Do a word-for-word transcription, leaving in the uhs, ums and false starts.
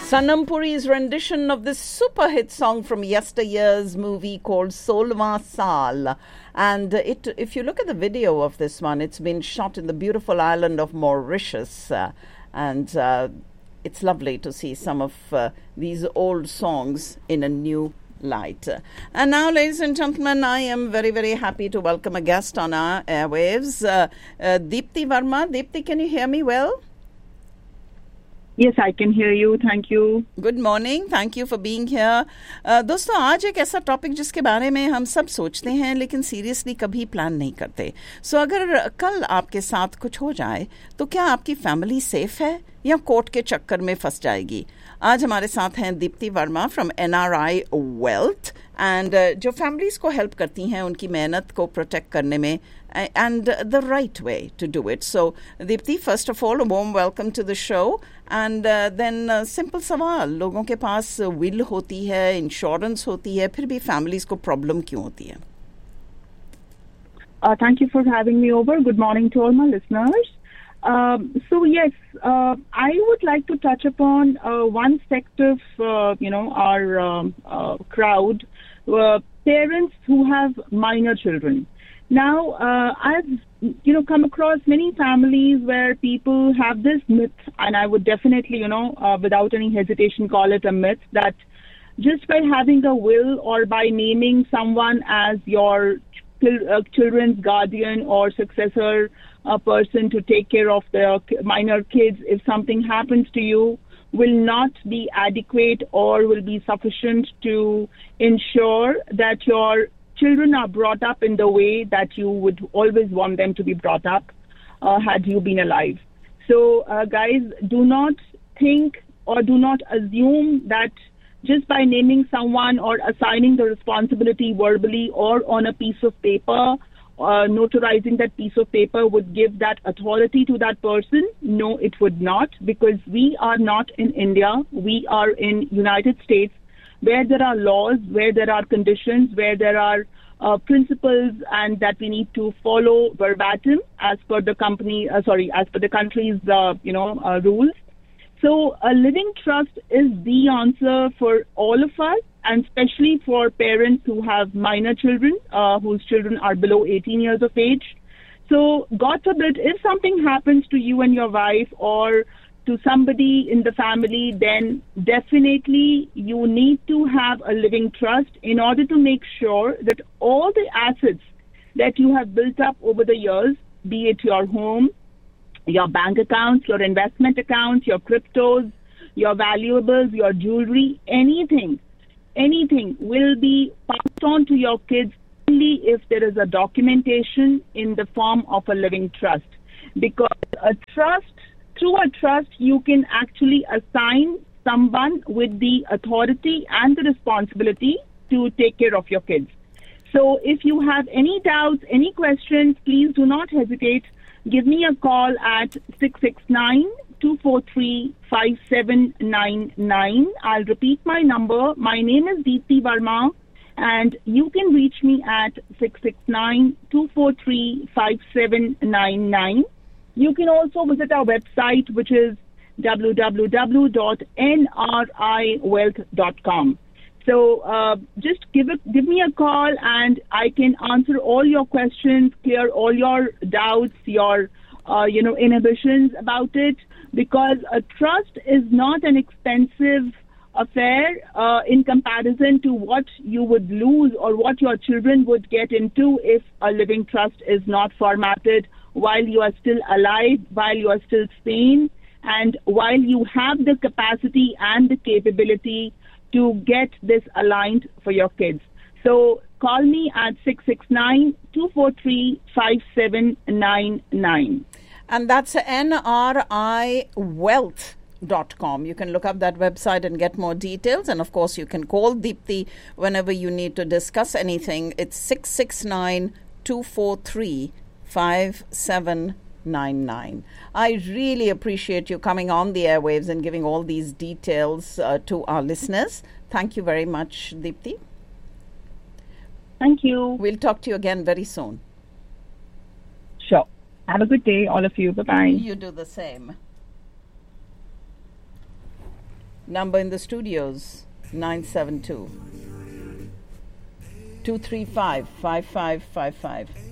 Sanam Puri's rendition of this super hit song from yesteryear's movie called Solwa Saal. And it, if you look at the video of this one, it's been shot in the beautiful island of Mauritius. Uh, and uh, it's lovely to see some of uh, these old songs in a new light. And now, ladies and gentlemen, I am very, very happy to welcome a guest on our airwaves, uh, uh, Deepti Verma. Deepti, can you hear me well? Yes, I can hear you. Thank you. Good morning. Thank you for being here. Uh, दोस्तों, आज एक ऐसा topic जिसके बारे में हम सब सोचते हैं लेकिन सीरियसली कभी प्लान नहीं करते. सो so, अगर कल आपके साथ कुछ हो जाए तो क्या आपकी फैमिली सेफ है या कोर्ट के चक्कर में फंस जाएगी? आज हमारे साथ हैं Deepti Verma from N R I wealth and जो फैमिलीज को हेल्प करती हैं उनकी मेहनत को प्रोटेक्ट करने में and the right way to do it. So, Deepti, first of all, a warm welcome to the show. And uh, then, uh, simple सवाल, लोगों के पास will होती है, insurance होती है, फिर भी families को problem क्यों होती है? Uh, thank you for having me over. Good morning to all my listeners. Um, so, yes, uh, I would like to touch upon uh, one sect of, uh, you know, our um, uh, crowd, uh, parents who have minor children. Now, uh, I've, you know, come across many families where people have this myth, and I would definitely, you know, uh, without any hesitation call it a myth, that just by having a will or by naming someone as your ch- uh, children's guardian or successor uh, person to take care of their minor kids, if something happens to you, will not be adequate or will be sufficient to ensure that your children are brought up in the way that you would always want them to be brought up uh, had you been alive. So, uh, guys, do not think or do not assume that just by naming someone or assigning the responsibility verbally or on a piece of paper, uh, notarizing that piece of paper would give that authority to that person. No, it would not, because we are not in India. We are in United States, where there are laws, where there are conditions, where there are uh, principles, and that we need to follow verbatim as per the company, uh, sorry, as per the country's, uh, you know, uh, rules. So a living trust is the answer for all of us, and especially for parents who have minor children, uh, whose children are below eighteen years of age. So God forbid, if something happens to you and your wife or to somebody in the family, then definitely you need to have a living trust in order to make sure that all the assets that you have built up over the years, be it your home, your bank accounts, your investment accounts, your cryptos, your valuables, your jewelry, anything, anything will be passed on to your kids only if there is a documentation in the form of a living trust. Because a trust Through a trust, you can actually assign someone with the authority and the responsibility to take care of your kids. So if you have any doubts, any questions, please do not hesitate. Give me a call at six six nine, two four three, five seven nine nine. I'll repeat my number. My name is Deepti Verma, and you can reach me at six six nine, two four three, five seven nine nine. You can also visit our website, which is w w w dot n r i wealth dot com. So uh, just give it, give me a call, and I can answer all your questions, clear all your doubts, your uh, you know inhibitions about it. Because a trust is not an expensive affair uh, in comparison to what you would lose or what your children would get into if a living trust is not formatted while you are still alive, while you are still sane, and while you have the capacity and the capability to get this aligned for your kids. So call me at six six nine, two four three, five seven nine nine. And that's N R I wealth dot com. You can look up that website and get more details. And of course, you can call Deepti whenever you need to discuss anything. It's six six nine, two four three, five seven nine nine. I really appreciate you coming on the airwaves and giving all these details uh, to our listeners. Thank you very much, Deepti. Thank you. We'll talk to you again very soon. Sure. Have a good day, all of you. Bye-bye. You do the same. Number in the studios, nine seven two, two three five, five five five five.